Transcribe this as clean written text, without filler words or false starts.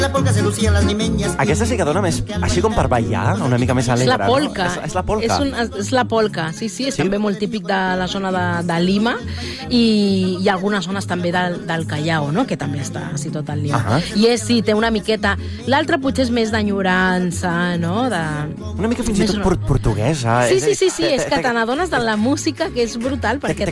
Aquesta sí que dona més, així com per ballar, una mica més alegre. És la polca. No? És la polca. És la polca, sí, és també molt típic de la zona de Lima i algunes zones també del Callao, no? Que també està situat al Lima. I sí, té una miqueta... L'altre potser és més d'enyorança, no? Una mica fins i tot portuguesa. Sí, és que te n'adones de la música, que és brutal, perquè